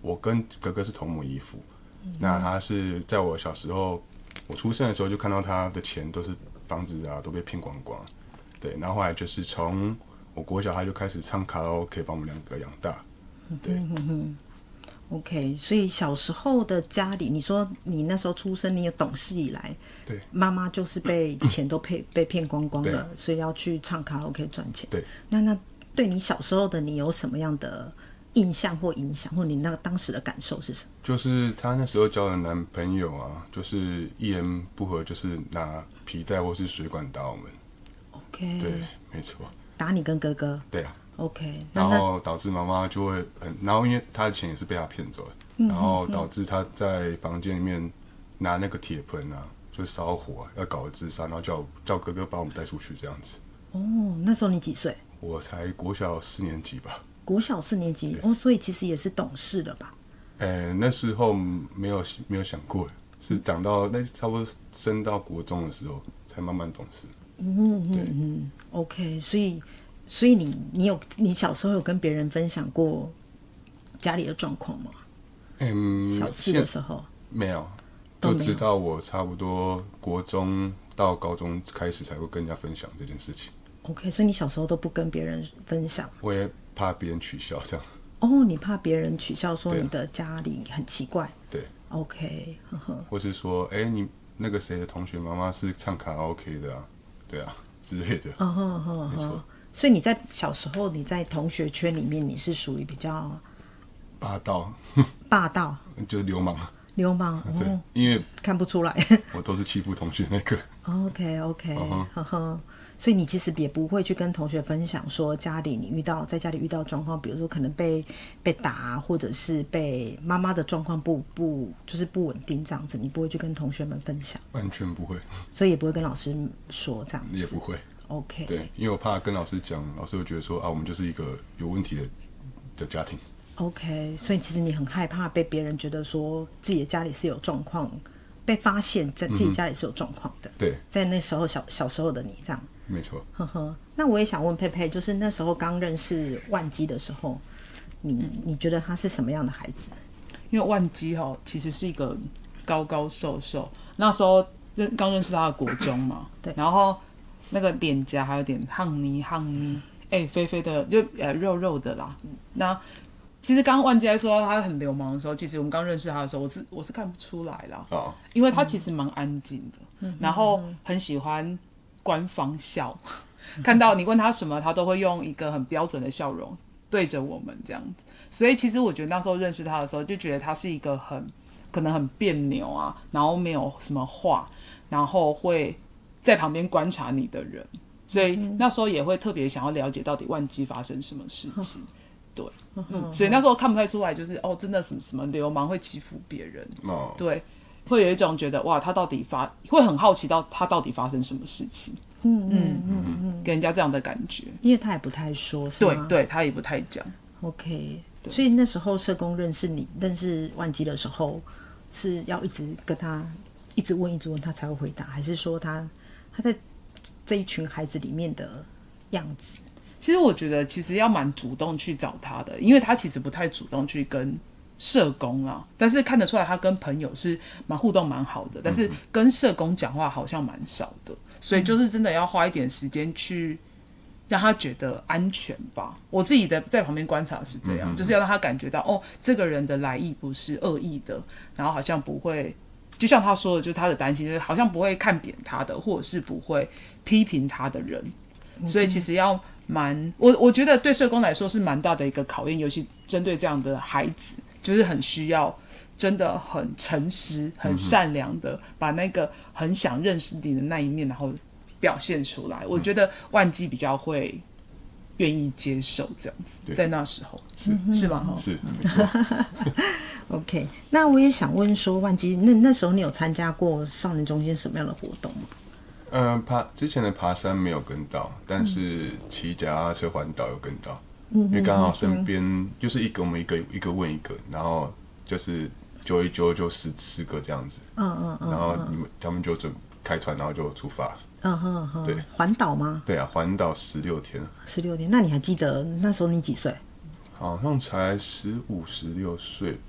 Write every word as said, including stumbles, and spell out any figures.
我跟哥哥是同母异父，嗯、那他是在我小时候，我出生的时候就看到他的钱都是房子啊都被骗光光，对，然后后来就是从我国小他就开始唱卡拉 OK 把我们两个养大，对。嗯哼哼 OK， 所以小时候的家里，你说你那时候出生，你有懂事以来， 对， 妈妈就是被钱都被被骗光光了，所以要去唱卡拉 OK 赚钱。 对， 那那对你小时候的你有什么样的印象或影响，或你那个当时的感受是什么？ 就是她那时候交的男朋友啊，就是一言不合就是拿皮带或是水管打我们。 OK， 对，没错。 打你跟哥哥？ 对啊。 OK， 然后导致妈妈就会很，然后因为她的钱也是被他骗走了，嗯、然后导致她在房间里面拿那个铁盆啊，就烧火、啊，要搞自杀，然后叫叫哥哥把我们带出去这样子。 哦，那时候你几岁？ 我才国小四年级吧。 国小四年级哦，所以其实也是懂事的吧？ 呃，那时候没有没有想过，是长到那差不多升到国中的时候才慢慢懂事。 嗯嗯嗯 ，OK， 所以。所以你你有你小时候有跟别人分享过家里的状况吗？ 嗯， 小四的时候没有，就直到我差不多国中到高中开始才会跟人家分享这件事情。 OK， 所以你小时候都不跟别人分享？ 我也怕别人取笑这样。 哦，你怕别人取笑说你的家里很奇怪？ 对。 OK， 呵呵。 或是说，哎、欸，你那个谁的同学妈妈是唱卡拉 OK 的啊？对啊，之类的。 嗯哼哼，没错。所以你在小时候，你在同学圈里面，你是属于比较霸道， 霸道， 就是流氓， 流氓。 对， 哦、 因为看不出来， 我都是欺负同学那个。 OK OK， 呵呵。所以你其实也不会去跟同学分享说家里你遇到在家里遇到状况，比如说可能被被打，或者是被妈妈的状况不不就是不稳定这样子，你不会去跟同学们分享， 完全不会。 所以也不会跟老师说这样子， 也不会。 OK， 对，因为我怕跟老师讲，老师会觉得说啊，我们就是一个有问题的的家庭。 OK， 所以其实你很害怕被别人觉得说自己的家里是有状况，被发现在自己家里是有状况的。 嗯、对， 在那时候小小时候的你这样。 没错。 呵呵，那我也想问佩佩，就是那时候刚认识万基的时候，你你觉得他是什么样的孩子？ 因为万基哈其实是一个高高瘦瘦，那时候刚认识他的国中嘛，对，然后。那个脸颊还有点夯泥夯泥，哎、欸，肥肥的就呃肉肉的啦。那其实刚刚万基在说他很流氓的时候，其实我们刚认识他的时候，我是我是看不出来啦，哦、因为他其实蛮安静的，嗯、然后很喜欢官方笑，嗯、看到你问他什么，他都会用一个很标准的笑容对着我们这样子。所以其实我觉得那时候认识他的时候，就觉得他是一个很可能很别扭啊，然后没有什么话，然后会。在旁边观察你的人，所以那时候也会特别想要了解到底万基发生什么事情，对，嗯，所以那时候看不太出来，就是哦，真的什么什么流氓会欺负别人，哦，对，会有一种觉得哇，他到底发，会很好奇到他到底发生什么事情，嗯嗯嗯嗯，给人家这样的感觉， 因为他也不太说，是吗？ 对对，他也不太讲 ，OK， 所以那时候社工认识你，认识万基的时候，是要一直跟他一直问一直问他才会回答，还是说他？他在这一群孩子里面的样子， 其实我觉得其实要蛮主动去找他的，因为他其实不太主动去跟社工啦，但是看得出来他跟朋友是蛮互动蛮好的，但是跟社工讲话好像蛮少的，所以就是真的要花一点时间去让他觉得安全吧。我自己的在旁边观察是这样，就是要让他感觉到哦，这个人的来意不是恶意的，然后好像不会。就像他说的，就是他的担心，就是好像不会看扁他的，或者是不会批评他的人，嗯、所以其实要蛮，我我觉得对社工来说是蛮大的一个考验，尤其针对这样的孩子，就是很需要真的很诚实、很善良的，把那个很想认识你的那一面，然后表现出来。嗯、我觉得万基比较会愿意接受这样子，在那时候是、嗯、是吗？ 是，没错。 OK， 那我也想问说，万基，那那时候你有参加过少年中心什么样的活动吗？ 呃，爬之前的爬山没有跟到，但是骑脚踏车环岛有跟到，嗯、因为刚好身边就是一个我们一个一个问一个，然后就是揪一揪就十十个这样子，嗯嗯嗯，然后你们他们就准开团，然后就出发，嗯哼哼，对， 环岛吗？ 对啊，环岛十六天， 十六天，那你还记得那时候你几岁？ 好像才十五、十六岁